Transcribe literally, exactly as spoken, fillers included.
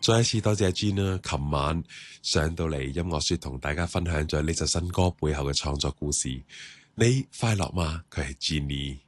再一次多謝 Gin 啦，琴晚上到嚟音樂雪同大家分享咗呢首新歌背後嘅創作故事。你快樂嗎？佢係 Jenny。